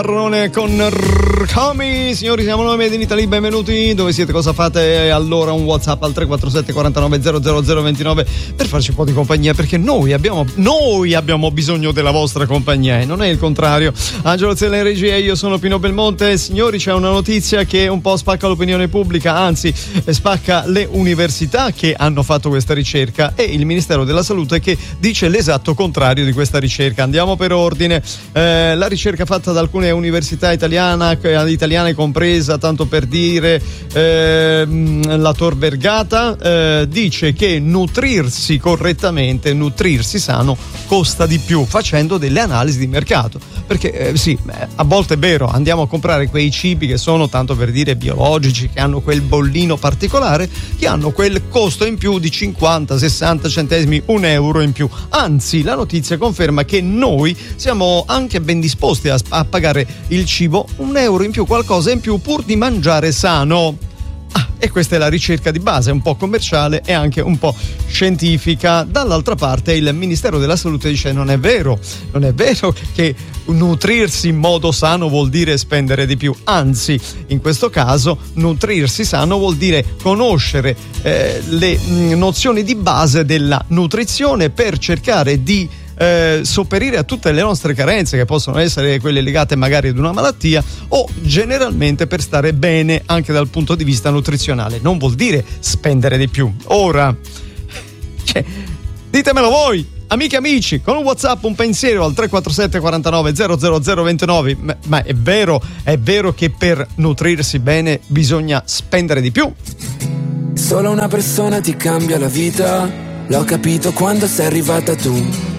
Con Rcami, signori, siamo noi Made in Italy, benvenuti. Dove siete, cosa fate? Allora un WhatsApp al 347 49 000 29 per farci un po' di compagnia, perché noi abbiamo bisogno della vostra compagnia e non è il contrario. Angelo Zella in regia, io sono Pino Belmonte. Signori, c'è una notizia che un po' spacca l'opinione pubblica, anzi spacca le università che hanno fatto questa ricerca e il Ministero della Salute che dice l'esatto contrario di questa ricerca. Andiamo per ordine. La ricerca fatta da alcune università italiane compresa, tanto per dire, la Tor Vergata, dice che nutrirsi correttamente, nutrirsi sano costa di più, facendo delle analisi di mercato, perché a volte è vero, andiamo a comprare quei cibi che sono, tanto per dire, biologici, che hanno quel bollino particolare, che hanno quel costo in più di 50, 60 centesimi, €1 in più. Anzi, la notizia conferma che noi siamo anche ben disposti a pagare il cibo €1 in più, qualcosa in più, pur di mangiare sano. E questa è la ricerca di base, un po' commerciale e anche un po' scientifica. Dall'altra parte il Ministero della Salute dice non è vero che nutrirsi in modo sano vuol dire spendere di più, anzi in questo caso nutrirsi sano vuol dire conoscere le nozioni di base della nutrizione per cercare di sopperire a tutte le nostre carenze, che possono essere quelle legate magari ad una malattia o generalmente per stare bene anche dal punto di vista nutrizionale. Non vuol dire spendere di più. Ora, ditemelo voi, amiche e amici, con un WhatsApp, un pensiero al 347 49 000 29. Ma è vero che per nutrirsi bene bisogna spendere di più? Solo una persona ti cambia la vita, l'ho capito quando sei arrivata tu.